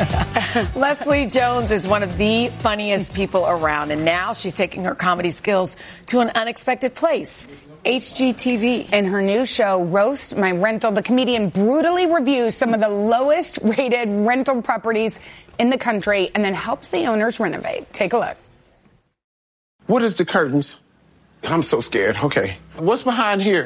Leslie Jones is one of the funniest people around, and now she's taking her comedy skills to an unexpected place. HGTV. In her new show, Roast My Rental, the comedian brutally reviews some of the lowest rated rental properties in the country and then helps the owners renovate. Take a look. What is the curtains? I'm so scared. Okay. What's behind here?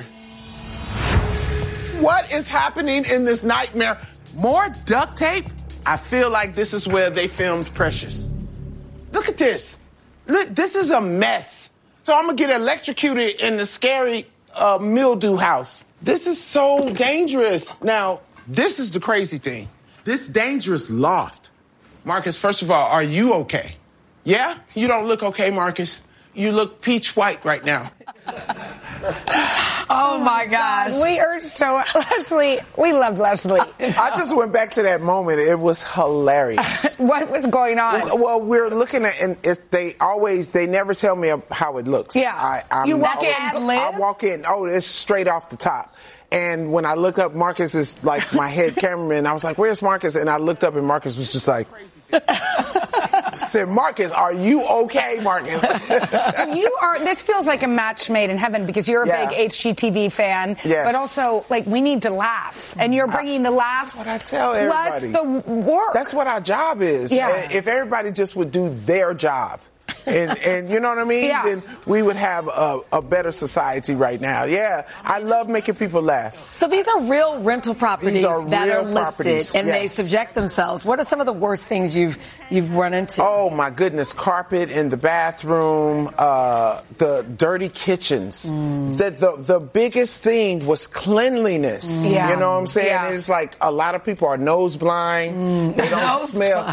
What is happening in this nightmare? More duct tape? I feel like this is where they filmed Precious. Look at this. Look, this is a mess. So I'm gonna get electrocuted in the scary mildew house. This is so dangerous. Now, this is the crazy thing. This dangerous loft. Marcus, first of all, are you okay? Yeah? You don't look okay, Marcus. You look peach white right now. Oh my gosh. We urged Leslie. We love Leslie. I just went back to that moment. It was hilarious. What was going on? Well, we're looking at, and they never tell me how it looks. Yeah. You walk in. I walk in. Oh, it's straight off the top. And when I look up, Marcus is like my head cameraman. I was like, "Where's Marcus?" And I looked up, and Marcus was just like, said, "Marcus, are you okay, Marcus?" This feels like a match made in heaven because you're a big HGTV fan. Yes. But also, like, we need to laugh. And you're bringing the laughs. That's what I tell everybody. Plus the work. That's what our job is. Yeah. If everybody just would do their job. And you know what I mean? Yeah. Then we would have a better society right now. Yeah, I love making people laugh. So these are real rental properties that are listed, and they subject themselves. What are some of the worst things you've run into? Oh my goodness, carpet in the bathroom, the dirty kitchens. The biggest thing was cleanliness. Yeah. You know what I'm saying? Yeah. It's like a lot of people are nose blind. They don't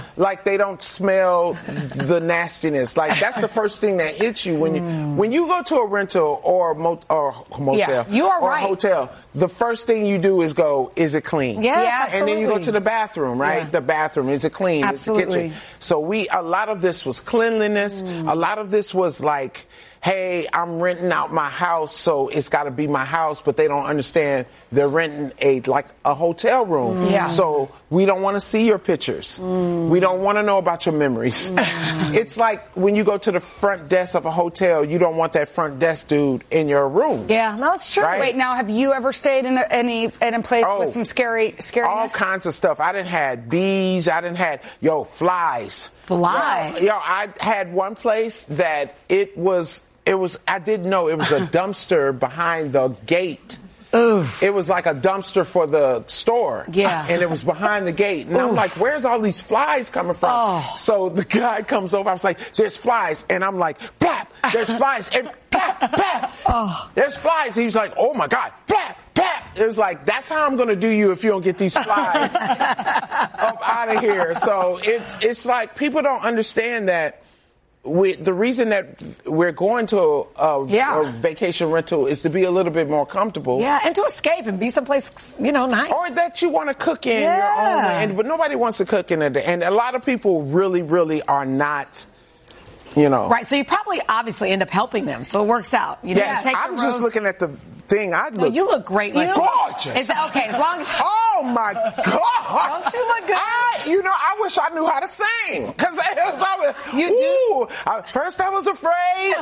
smell the nastiness. Like that's the first thing that hits you when you go to a rental or a motel Yeah, you are or right. a hotel. The first thing you do is go, is it clean? Yeah, And then you go to the bathroom, right? Yeah. The bathroom, is it clean? Absolutely. Is the kitchen? So a lot of this was cleanliness. A lot of this was like, hey, I'm renting out my house, so it's got to be my house, but they don't understand they're renting a hotel room. Yeah. So we don't want to see your pictures. We don't want to know about your memories. It's like when you go to the front desk of a hotel, you don't want that front desk dude in your room. Yeah, no, it's true. Right? Wait, now, have you ever stayed in a place with some scariness? All kinds of stuff. I didn't had bees. I didn't had, flies. Flies? I had one place that it was, I didn't know it was a dumpster behind the gate. Oof. It was like a dumpster for the store. Yeah. And it was behind the gate. And I'm like, where's all these flies coming from? Oh. So the guy comes over. I was like, there's flies. And I'm like, plap, there's flies. And plap, plap. Oh. There's flies. He was like, oh my God, plap, plap. It was like, that's how I'm going to do you if you don't get these flies up out of here. So it's like people don't understand that. The reason that we're going to a vacation rental is to be a little bit more comfortable. Yeah, and to escape and be someplace, nice. Or that you want to cook in your own. But nobody wants to cook in it. And a lot of people really, really are not, Right, so you probably obviously end up helping them, so it works out. Yes, I'm just looking at the thing. You look great. Gorgeous. Okay, as long as... Oh, my God. Don't you look good? I wish I knew how to sing. Because You do? First I was afraid.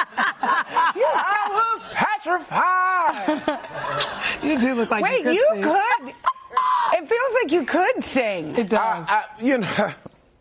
I was petrified. You do look like Wait, you you sing. could. It feels like you could sing. It does.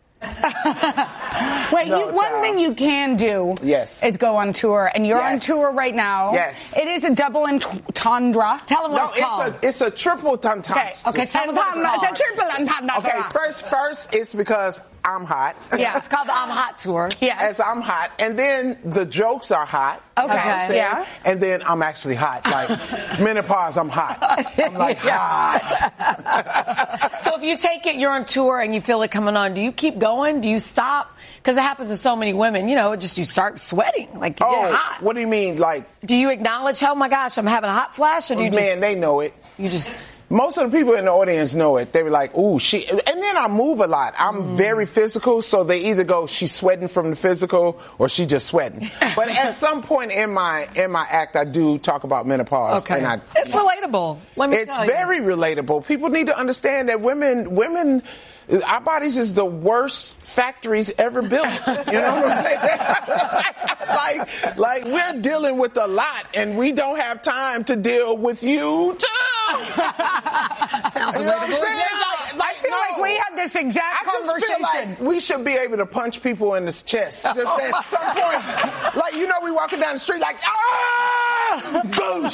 Wait, one thing you can do is go on tour, and you're on tour right now. Yes. It is a double entendre. Tell them what it's called. It's a triple entendre. Okay, tell them what it's called. It's a triple entendre. Okay, first it's because I'm hot. Yeah, it's called the I'm Hot Tour. Yes. As I'm hot. And then the jokes are hot. Okay. Yeah. And then I'm actually hot. Like menopause, I'm hot. I'm like hot. So if you take it, you're on tour and you feel it coming on, do you keep going? Do you stop? Because it happens to so many women, you start sweating. Like you get hot. What do you mean? Like, do you acknowledge, oh my gosh, I'm having a hot flash? Or do you they know it. You just... most of the people in the audience know it. They were like, ooh, she, and then I move a lot. I'm very physical, so they either go, she's sweating from the physical or she just sweating. But at some point in my act, I do talk about menopause. Okay. And it's relatable. Let me tell you. It's very relatable. People need to understand that women, our bodies is the worst factories ever built. You know what I'm saying? like we're dealing with a lot, and we don't have time to deal with you too. Sounds You know what I'm saying? I feel like we had this exact conversation. I just feel like we should be able to punch people in the chest. Just at some point, like, you know, we walking down the street like, boosh.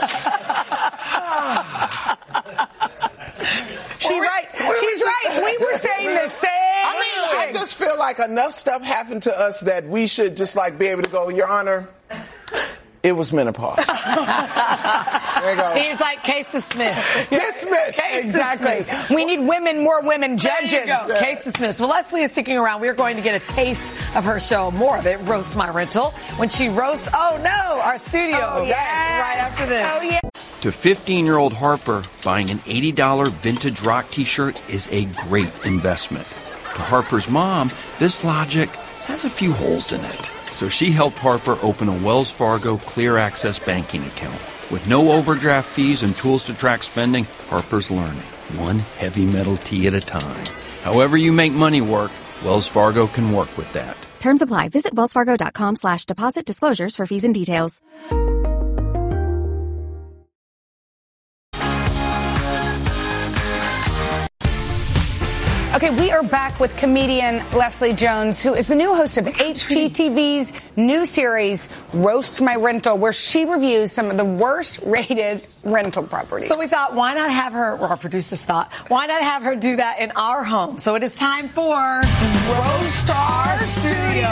She's right. We were saying the same thing. I just feel like enough stuff happened to us that we should just like be able to go, Your Honor, it was menopause. There you go. He's like, case dismissed. Dismissed. Exactly. We need more women judges. There you go. Case dismissed. Well, Leslie is sticking around. We're going to get a taste of her show, more of it, Roast My Rental, when she roasts, our studio. Oh, yes. Right after this. Oh, yeah. To 15-year-old Harper, buying an $80 vintage rock t-shirt is a great investment. To Harper's mom, this logic has a few holes in it. So she helped Harper open a Wells Fargo Clear Access banking account. With no overdraft fees and tools to track spending, Harper's learning, one heavy metal tee at a time. However you make money work, Wells Fargo can work with that. Terms apply. Visit wellsfargo.com/deposit disclosures for fees and details. Okay, we are back with comedian Leslie Jones, who is the new host of HGTV's new series, Roast My Rental, where she reviews some of the worst-rated rental properties. So we thought, why not have her, or our producers thought, why not have her do that in our home? So it is time for Roast Our Studio.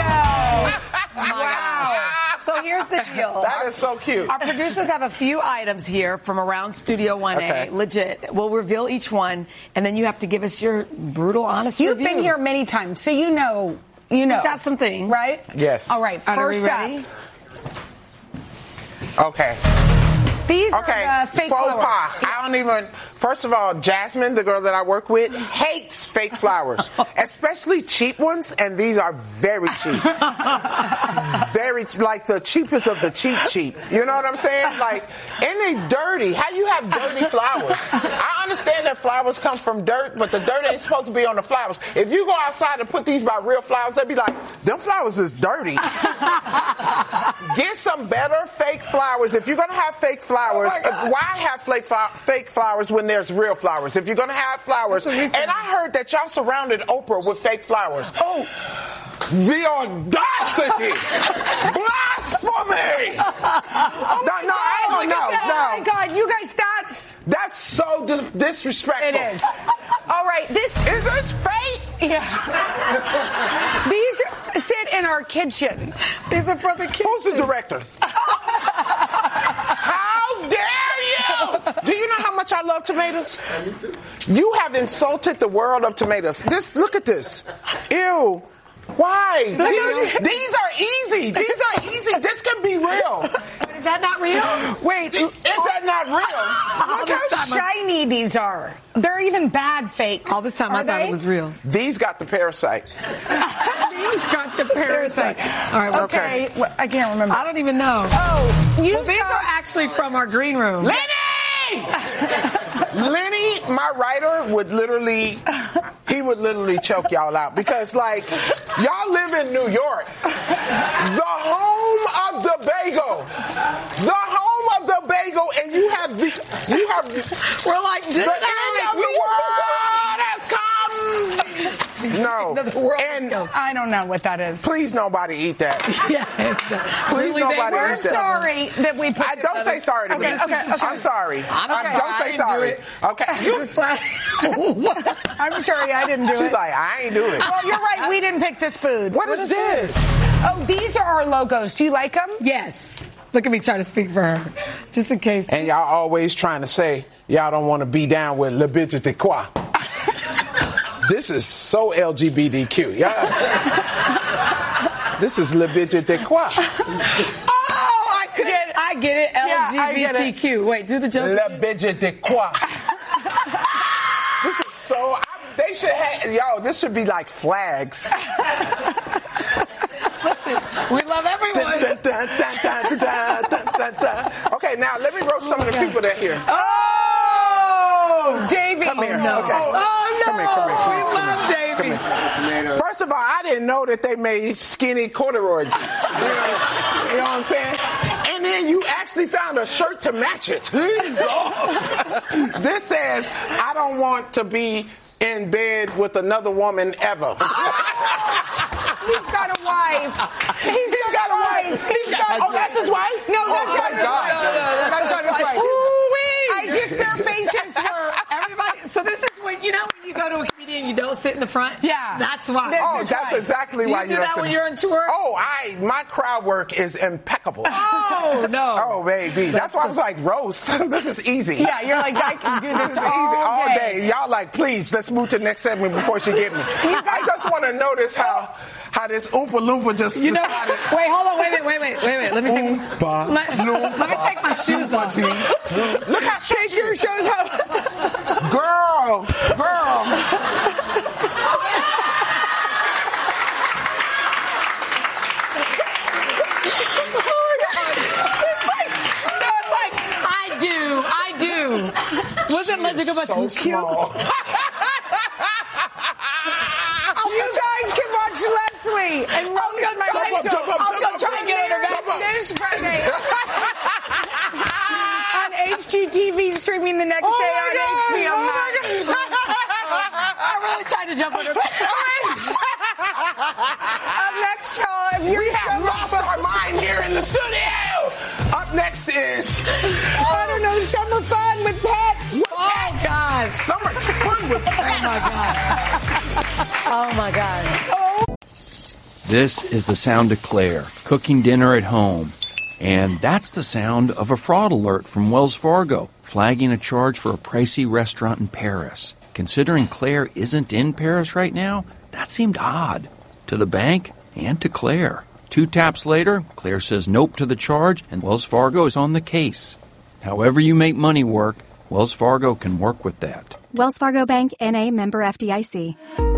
Wow. So here's the deal. That is so cute. Our producers have a few items here from around Studio 1A. Okay. Legit. We'll reveal each one, and then you have to give us your brutal, honest You've review. been here many times, so you know. We've got some things. Right? Yes. All right, Are we first ready? up. Okay. These are the fake faux flowers. pas. I don't even. First of all, Jasmine, the girl that I work with, hates fake flowers, especially cheap ones, and these are very cheap. Very like the cheapest of the cheap. You know what I'm saying? Like, and they dirty. How you have dirty flowers? I understand that flowers come from dirt, but the dirt ain't supposed to be on the flowers. If you go outside and put these by real flowers, they'd be like, them flowers is dirty. Get some better fake flowers. If you're gonna have fake flowers, why have fake flowers when there's real flowers? If you're gonna have flowers, and I heard that y'all surrounded Oprah with fake flowers. Oh, the audacity! Blasphemy! No, Oh my God, you guys, that's so disrespectful. it is. All right, Is this fake? Yeah. These sit in our kitchen. These are for the kids. Who's the director? How dare you? Do you know how much I love tomatoes? Me too. You have insulted the world of tomatoes. Look at this. Ew. Why? These are easy. This can be real. Is that not real? Wait, Is that not real? look how shiny these are. They're even bad fakes. All this time I thought it was real. These got the parasite. These got the parasite. All right. Okay, I can't remember. I don't even know. Oh, These are actually from our green room. Lenny, my writer, would literally choke y'all out because, like, y'all live in New York, the home of the bagel, and you have We're like, the end of the world has come. No, and I don't know what that is. please nobody eat that. Yeah, Please nobody We're eat that. sorry that we put I don't say sorry to me. Okay. I'm sorry. Don't say didn't sorry. do it. Okay. I'm sorry I didn't do She's it. like, I ain't do it. Well, you're right. We didn't pick this food. What is this? Oh, these are our logos. Do you like them? Yes. Look at me trying to speak for her, just in case. And y'all always trying to say y'all don't want to be down with Le Bitch de Quoi. This is so LGBTQ. Yeah. This is Le Bitch de Quoi. I get it. Yeah, I get it. LGBTQ. Wait, do the joke. Le Bitch de Quoi. this should be like flags. We love everyone. Okay, now let me roast some of the people that are here. Oh, Davey. Come here. No. Okay. Oh, no. Come here. We love Davey. First of all, I didn't know that they made skinny corduroy. You know what I'm saying? And then you actually found a shirt to match it. This says, I don't want to be in bed with another woman ever. He's got a wife. He's got a wife. Oh, that's his wife? No, that's not his wife. That's not his wife. I just, their faces were. Everybody. So this is when you go to a comedian, you don't sit in the front. Yeah. That's why. That's exactly why you do that when you're on tour. My crowd work is impeccable. Oh no. Oh baby, that's why I was like, roast. This is easy. Yeah, you're like, I can do this This is easy all day. Y'all like, please, let's move to the next segment before she get me. I just want to notice how this Oompa Loompa just decided. Wait, hold on, wait. Let me take my shoes off. Look how Take your shows out. girl. I do. Wasn't Legend about So small. You guys can watch Leslie and Rose my rental. Jump up. Try and get on her back. This Friday on HGTV, streaming the next day on HBO Max. I really tried to jump on her back. Up next, y'all, if We have lost our mind here in the studio. Up next is I don't know, summer fun with pets. Oh God. summer fun with Oh my God. This is the sound of Claire, cooking dinner at home. And that's the sound of a fraud alert from Wells Fargo, flagging a charge for a pricey restaurant in Paris. Considering Claire isn't in Paris right now, that seemed odd. To the bank and to Claire. 2 taps later, Claire says nope to the charge, and Wells Fargo is on the case. However you make money work, Wells Fargo can work with that. Wells Fargo Bank, N.A., member FDIC.